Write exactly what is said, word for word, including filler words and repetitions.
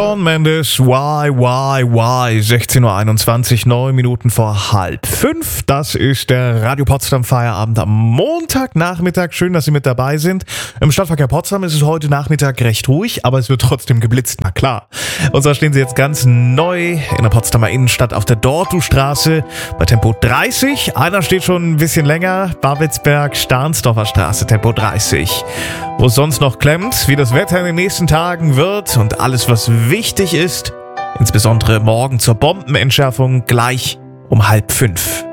Shawn Mendes, why, why, why? sechzehn Uhr einundzwanzig, neun Minuten vor halb fünf. Das ist der Radio Potsdam Feierabend am Montagnachmittag. Schön, dass Sie mit dabei sind. Im Stadtverkehr Potsdam ist es heute Nachmittag recht ruhig, aber es wird trotzdem geblitzt, na klar. Und zwar stehen Sie jetzt ganz neu in der Potsdamer Innenstadt auf der Dortustraße bei Tempo dreißig. Einer steht schon ein bisschen länger, Barwitzberg, Stahnsdorfer Straße, Tempo dreißig. Wo es sonst noch klemmt, wie das Wetter in den nächsten Tagen wird und alles, was wichtig ist, insbesondere morgen zur Bombenentschärfung gleich um halb fünf.